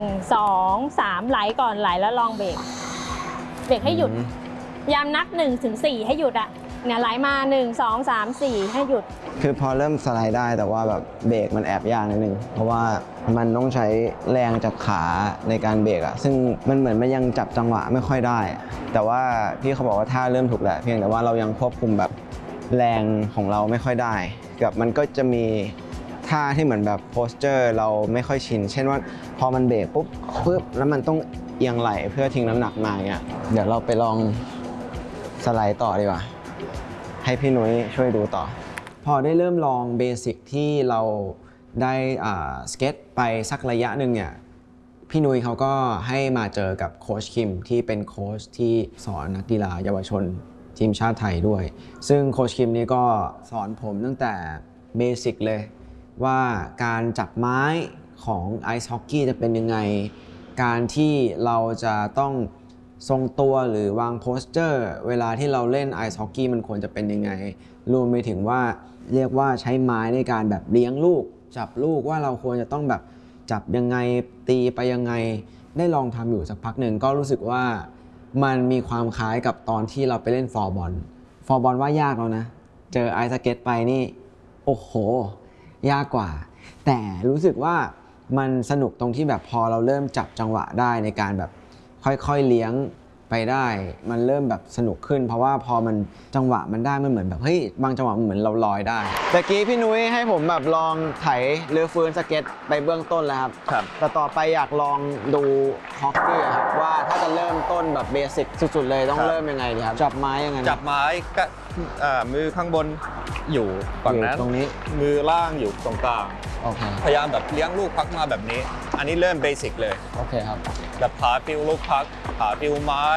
2 3ไหลก่อนไหลแล้วลองเบรกให้หยุดยามนับ1 ถึง 4ให้หยุดอ่ะเนี่ยไหลมา1 2 3 4ให้หยุดคือพอเริ่มสไลด์ได้แต่ว่าแบบเบรกมันแอบยากนิดนึงเพราะว่ามันต้องใช้แรงจากขาในการเบรกอะซึ่งมันเหมือนมันยังจับจังหวะไม่ค่อยได้แต่ว่าพี่เขาบอกว่าท่าเริ่มถูกแหละเพียงแต่ว่าเรายังควบคุมแบบแรงของเราไม่ค่อยได้กับมันก็จะมีท่าที่เหมือนแบบโพสเจอร์เราไม่ค่อยชินเช่นว่าพอมันเบรกปุ๊บแล้วมันต้องเอียงไหลเพื่อทิ้งน้ำหนักมาเนี่ยเดี๋ยวเราไปลองสไลด์ต่อดีกว่าให้พี่นุ้ยช่วยดูต่อพอได้เริ่มลองเบสิกที่เราได้สเก็ตไปสักระยะหนึ่งเนี่ยพี่นุ้ยเขาก็ให้มาเจอกับโค้ชคิมที่เป็นโค้ชที่สอนนักกีฬาเยาวชนทีมชาติไทยด้วยซึ่งโค้ชคิมนี่ก็สอนผมตั้งแต่เบสิกเลยว่าการจับไม้ของไอซ์ฮอกกี้จะเป็นยังไงการที่เราจะต้องทรงตัวหรือวางโพสเจอร์เวลาที่เราเล่นไอซ์ฮอกกี้มันควรจะเป็นยังไงรวมไปถึงว่าเรียกว่าใช้ไม้ในการแบบเลี้ยงลูกจับลูกว่าเราควรจะต้องแบบจับยังไงตีไปยังไงได้ลองทำอยู่สักพักหนึ่งก็รู้สึกว่ามันมีความคล้ายกับตอนที่เราไปเล่นฟอร์บอลว่ายากแล้วนะเจอไอซ์สเก็ตไปนี่โอ้โหยากกว่าแต่รู้สึกว่ามันสนุกตรงที่แบบพอเราเริ่มจับจังหวะได้ในการแบบค่อยๆเลี้ยงไปได้มันเริ่มแบบสนุกขึ้นเพราะว่าพอมันจังหวะมันได้มันเหมือนแบบเฮ้ยบางจังหวะมันเหมือนเราลอยได้แต่กี้พี่นุ้ยให้ผมแบบลองไถเรือฟื้นสเก็ตไปเบื้องต้นแล้วครับแต่ต่อไปอยากลองดูฮอกกี้ครับว่าถ้าจะเริ่มต้นแบบเบสิกสุดๆเลยต้องเริ่มยังไงดีครับจับไม้ยังไงจับไม้ก็มือข้างบนอยู่ฝั่งนั้นตรงนี้มือล่างอยู่ตรงกลางพยายามแบบเลี้ยงลูกพักมาแบบนี้อันนี้เริ่มเบสิกเลยโอเคครับแบบผาฟิวลูกพักผาฟิวไม้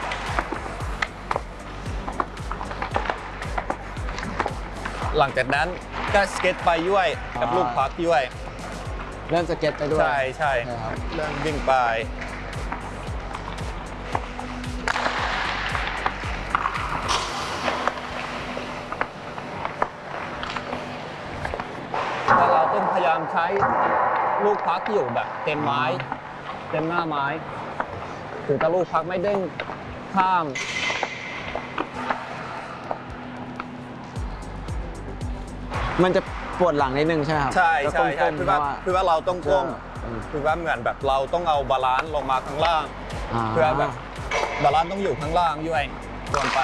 หลังจากนั้นก็สเก็ตไปด้วยกับลูกพักด้วยเริ่มสเก็ตไปด้วยใช่เริ่มวิ่งไปแล้วเราต้องพยายามใช้ลูกพักอยู่แบบเต็มไม้เต็มหน้าไม้คือถ้าลูกพักไม่เด้งข้ามมันจะปวดหลังนิดนึงใช่ไหมครับใช่คือว่าเราต้องก้มคือว่าเหมือนแบบเราต้องเอาบาลานซ์ลงมาข้างล่างเพื่อแบบบาลานซ์ต้องอยู่ข้างล่างด้วยส่วนไป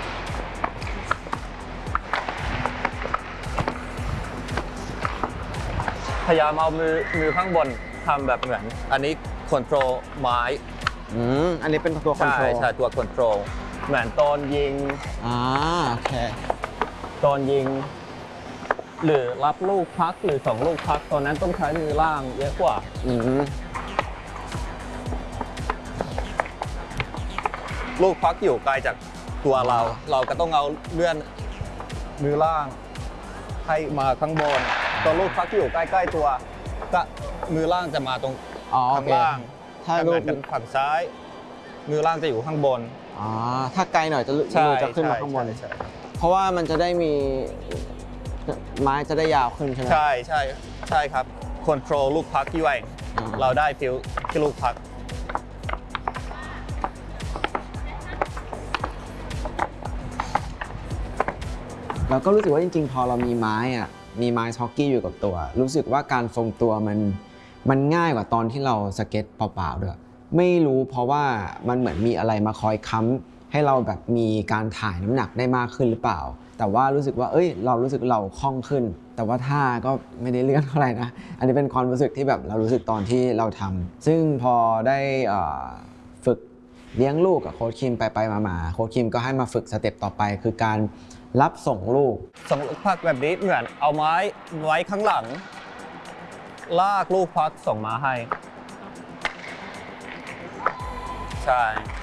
พยายามเอามือข้างบนทำแบบเหมือนอันนี้คอนโทรลไม้อันนี้เป็นตัวคอนโทรลใช่ตัวคอนโทรลเหมือนตอนยิงโอเคตอนยิงหรือรับลูกพักหรือ2ลูกพักตอนนั้นต้องใช้มือล่างเยอะกว่าลูกพักอยู่ไกลจากตัวเราก็ต้องเอาเลื่อนมือล่างให้มาข้างบนตอนลูกพักอยู่ใกล้ๆตัวก็มือล่างจะมาตรงข้างล่างถ้าลูกเป็นฝั่งซ้ายมือล่างจะอยู่ข้างบนถ้าไกลหน่อยจะขึ้นมาข้างบนเพราะว่ามันจะได้มีไม้จะได้ยาวขึ้นใช่ไหมใช่ครับคอนโทรลลูกพักด้วยเราได้ฟิลที่ลูกพักเราก็รู้สึกว่าจริงๆพอเรามีไม้ฮอกกี้อยู่กับตัวรู้สึกว่าการทรงตัวมันง่ายกว่าตอนที่เราสเก็ตเปล่าๆด้วยไม่รู้เพราะว่ามันเหมือนมีอะไรมาคอยค้ำให้เราแบบมีการถ่ายน้ำหนักได้มากขึ้นหรือเปล่าแต่ว่ารู้สึกว่าเรารู้สึกเราคล่องขึ้นแต่ว่าท่าก็ไม่ได้เลื่อนเท่าไหร่นะอันนี้เป็นความรู้สึกที่แบบเรารู้สึกตอนที่เราทำซึ่งพอได้ฝึกเลี้ยงลูกกับโค้ชคิมไปมาโค้ชคิมก็ให้มาฝึกสเต็ปต่อไปคือการรับส่งลูกพักแบบนี้เหมือนเอาไม้ไว้ข้างหลังลากลูกพักส่งมาให้ใช่